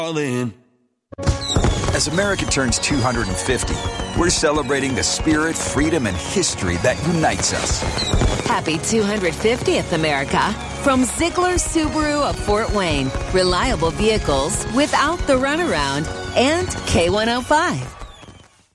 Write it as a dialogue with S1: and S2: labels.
S1: All in.
S2: As America turns 250, we're celebrating the spirit, freedom, and history that unites us.
S3: Happy 250th, America. From Ziegler Subaru of Fort Wayne. Reliable vehicles without the runaround. And K105.